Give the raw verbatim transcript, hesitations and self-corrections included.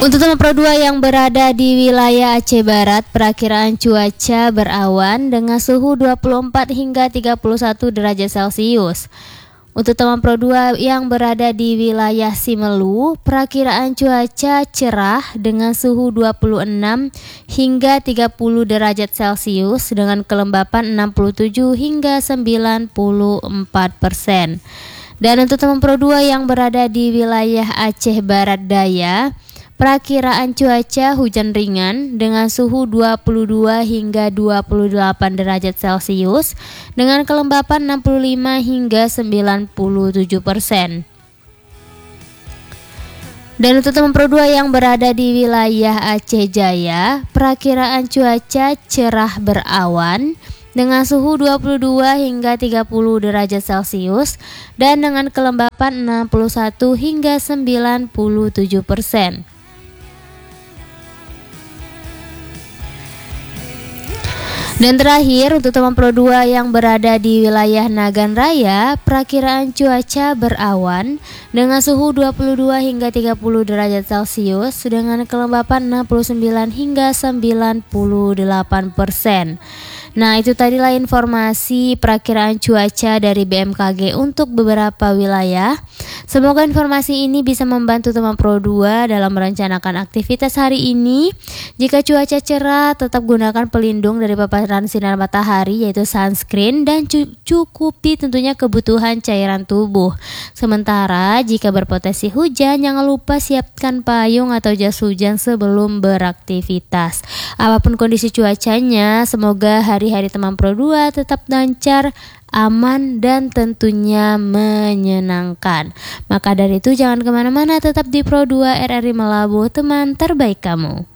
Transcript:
Untuk teman Pro dua yang berada di wilayah Aceh Barat, perakiraan cuaca berawan dengan suhu dua puluh empat hingga tiga puluh satu derajat Celcius. Untuk teman Pro dua yang berada di wilayah Simelu, perakiraan cuaca cerah dengan suhu dua puluh enam hingga tiga puluh derajat Celcius dengan kelembapan enam puluh tujuh hingga sembilan puluh empat persen. Dan untuk teman Pro dua yang berada di wilayah Aceh Barat Daya, perakiraan cuaca hujan ringan dengan suhu dua puluh dua hingga dua puluh delapan derajat Celcius dengan kelembapan enam puluh lima hingga sembilan puluh tujuh persen. Dan untuk teman Pro dua yang berada di wilayah Aceh Jaya, perakiraan cuaca cerah berawan dengan suhu dua puluh dua hingga tiga puluh derajat Celcius dan dengan kelembapan enam puluh satu hingga sembilan puluh tujuh persen. Dan terakhir untuk teman Pro dua yang berada di wilayah Nagan Raya, perakiraan cuaca berawan dengan suhu dua puluh dua hingga tiga puluh derajat Celcius dengan kelembapan enam puluh sembilan hingga sembilan puluh delapan persen. Nah, itu tadilah informasi perakiraan cuaca dari B M K G untuk beberapa wilayah. Semoga informasi ini bisa membantu teman Pro dua dalam merencanakan aktivitas hari ini. Jika cuaca cerah, tetap gunakan pelindung dari paparan sinar matahari yaitu sunscreen dan cukupi tentunya kebutuhan cairan tubuh. Sementara jika berpotensi hujan, jangan lupa siapkan payung atau jas hujan sebelum beraktivitas. Apapun kondisi cuacanya, semoga hari-hari teman Pro dua tetap lancar, aman, dan tentunya menyenangkan. Maka dari itu jangan kemana-mana, tetap di Pro dua R R I Melabuh, teman terbaik kamu.